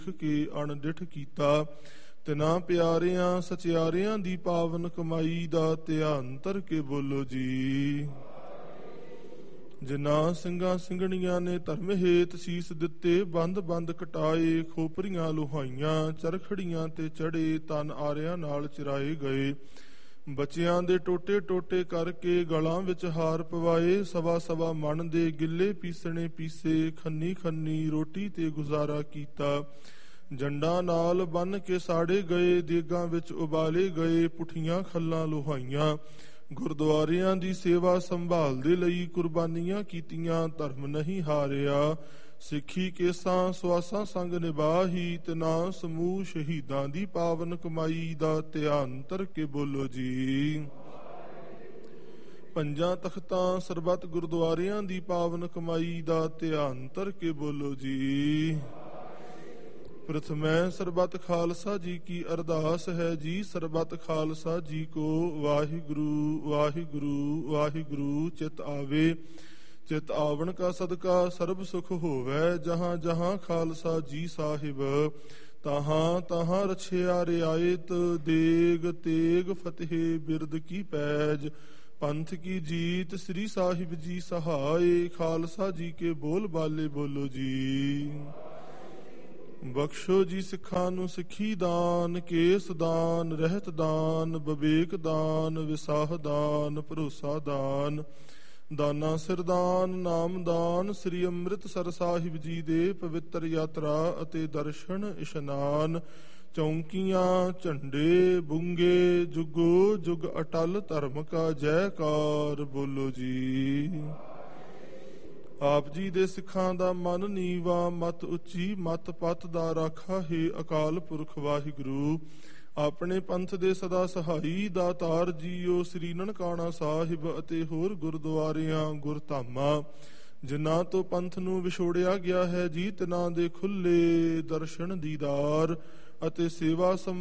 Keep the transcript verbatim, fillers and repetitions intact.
ਕੇ ਅਣਡਿਠ ਕੀਤਾ। ਤਿਨਾ ਪਿਆਰਿਆਂ ਸਚਿਆਰਿਆਂ ਦੀ ਪਾਵਨ ਕਮਾਈ ਦਾ ਧਿਆਨ ਧਰ ਕੇ ਬੋਲੋ ਜੀ। ਜਿਨ੍ਹਾਂ ਸਿੰਘਾਂ ਸਿੰਘਣੀਆਂ ਨੇ ਧਰਮ ਹੇਤ ਸੀਸ ਦਿੱਤੇ, ਬੰਦ ਬੰਦ ਕਟਾਏ, ਖੋਪਰੀਆਂ ਲੁਹਾਈਆਂ, ਚਰਖੜੀਆਂ ਤੇ ਚੜੇ, ਤਨ ਆਰਿਆਂ ਨਾਲ ਚਿਰਾਏ ਗਏ। ਬੱਚਿਆਂ ਦੇ ਟੋਟੇ ਟੋਟੇ ਕਰਕੇ ਗਲਾਂ ਵਿੱਚ ਹਾਰ ਪਵਾਏ, ਸਵਾ ਸਵਾ ਮਣ ਦੇ ਗਿੱਲੇ ਪੀਸਣੇ ਪੀਸੇ, ਖੰਨੀ ਖੰਨੀ ਰੋਟੀ ਤੇ ਗੁਜ਼ਾਰਾ ਕੀਤਾ। ਜੰਡਾਂ ਨਾਲ ਬੰਨ ਕੇ ਸਾੜੇ ਗਏ, ਦੇਗਾਂ ਵਿੱਚ ਉਬਾਲੇ ਗਏ, ਪੁੱਠੀਆਂ ਖੱਲਾਂ ਲੁਹਾਈਆਂ। ਗੁਰਦੁਆਰਿਆਂ ਦੀ ਸੇਵਾ ਸੰਭਾਲ ਦੇ ਲਈ ਕੁਰਬਾਨੀਆਂ ਕੀਤੀਆਂ, ਧਰਮ ਨਹੀਂ ਹਾਰਿਆ। ਸਿੱਖੀ ਕੇਸਾਂ ਸਵਾਸਾਂ ਸੰਗ ਨਿਭਾਹੀ, ਤਿਨਾ ਸਮੂਹ ਸ਼ਹੀਦਾਂ ਦੀ ਪਾਵਨ ਕਮਾਈ ਦਾ ਧਿਆਨ ਧਰ ਕੇ ਬੋਲੋ ਜੀ। ਪੰਜਾਂ ਤਖਤਾਂ ਸਰਬੱਤ ਗੁਰਦੁਆਰਿਆਂ ਦੀ ਪਾਵਨ ਕਮਾਈ ਦਾ ਧਿਆਨ ਧਰ ਕੇ ਬੋਲੋ ਜੀ। ਪ੍ਰਥਮੈ ਸਰਬੱਤ ਖਾਲਸਾ ਜੀ ਕੀ ਅਰਦਾਸ ਹੈ ਜੀ। ਸਰਬੱਤ ਖਾਲਸਾ ਜੀ ਕੋ ਵਾਹਿਗੁਰੂ ਵਾਹਿਗੁਰੂ ਵਾਹਿਗੁਰੂ ਚਿਤ ਆਵੇ। ਚਿਤ ਆਵਣ ਕਾ ਸਦਕਾ ਸਰਬ ਸੁਖ ਹੋਵੈ, ਜਹਾਂ ਜਹਾਂ ਖਾਲਸਾ ਜੀ ਸਾਹਿਬ। ਤਹਾਂ ਤਹਾਂ ਰਛਿਆ ਰਿਆਇਤ, ਦੇਗ ਤੇਗ ਫਤਿਹ ਬਿਰਦ ਕੀ ਪੈਜ। ਪੰਥ ਕੀ ਜੀਤ ਸ੍ਰੀ ਸਾਹਿਬ ਜੀ ਸਹਾਏ, ਖਾਲਸਾ ਜੀ ਕੇ ਬੋਲ ਬਾਲੇ ਬੋਲੋ ਜੀ। ਬਖਸ਼ੋ ਜੀ ਸਿੱਖਾਂ ਨੂੰ ਸਿੱਖੀ ਦਾਨ, ਕੇਸ ਦਾਨ, ਰਹਿਤ ਦਾਨ, ਵਿਵੇਕ ਦਾਨ, ਵਿਸਾਹ ਦਾਨ, ਭਰੋਸਾ ਦਾਨ, ਦਾਨਾ ਸਿਰਦਾਨ, ਨਾਮਦਾਨ। ਸ੍ਰੀ ਅੰਮ੍ਰਿਤਸਰ ਸਾਹਿਬ ਜੀ ਦੇ ਪਵਿੱਤਰ ਯਾਤਰਾ ਅਤੇ ਦਰਸ਼ਨ ਇਸ਼ਨਾਨ, ਚੌਂਕੀਆਂ, ਝੰਡੇ, ਬੁੰਗੇ, ਜੁਗੋ ਜੁਗ ਅਟਲ ਧਰਮ ਕਾ ਜੈਕਾਰ ਬੋਲੋ ਜੀ। ਆਪ ਜੀ ਦੇ ਸਿੱਖਾਂ ਦਾ ਮਨ ਨੀਵਾ, ਮਤ ਉੱਚੀ, ਮਤ ਪਤ ਦਾ ਰਾਖਾ ਹੈ ਅਕਾਲ ਪੁਰਖ ਵਾਹਿਗੁਰੂ। ਆਪਣੇ ਪੰਥ ਦੇ ਸਦਾ ਸਹਾਈ ਦਾਤਾਰ ਜੀਓ, ਸ੍ਰੀ ਨਨਕਾਣਾ ਸਾਹਿਬ ਅਤੇ ਹੋਰ ਗੁਰਦੁਆਰਿਆਂ ਗੁਰਧਾਮਾਂ ਜਿਨ੍ਹਾਂ ਤੋਂ ਪੰਥ ਨੂੰ ਵਿਛੋੜਿਆ ਗਿਆ ਹੈ ਜੀ, ਤਿਨਾਂ ਦੇ ਖੁੱਲੇ ਦਰਸ਼ਨ ਦੀਦਾਰ ਅਤੇ ਸੇਵਾ ਸੰਭਾਲ